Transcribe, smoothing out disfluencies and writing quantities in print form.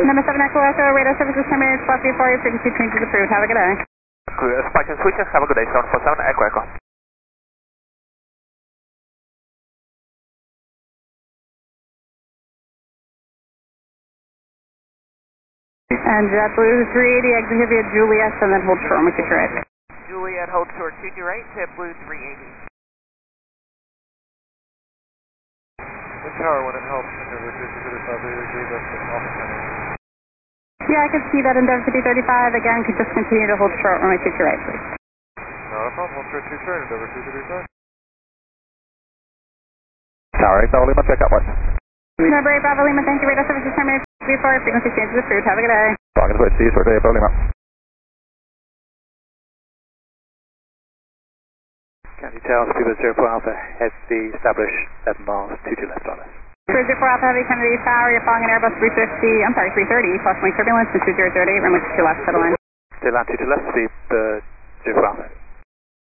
Number 7 Echo Echo, radar services terminated, flight before your frequency changes approved. Have a good day. Spike and switches, have a good day, 747 Echo Echo. And JetBlue 380, exit via Juliet, and then hold short with your right. Juliet, hold short to your right, JetBlue 380. Tower, when it helps, maneuver 235, we agree that's the office center. Yeah, I can see that Endeavour 235. Again, could just continue to hold short runway 2 to right, please. Not a problem, hold short 2 turn, Endeavour 235. Tower 8 Bravo Lima, check out one. Number 8 Bravo Lima, thank you, radar services terminated, before your frequency changes approved. Have a good day. Spike and switch, east, 8 Bravo Lima. County Tower, Speedbird 04 Alpha, head the establish 7 miles, 22 left on us. Cruise 04 Alpha Heavy Kennedy Tower, you're following an Airbus 330, crossing turbulence, and 2038, runway 2 left, settle in. Stay land 22 left, speed 04 Alpha.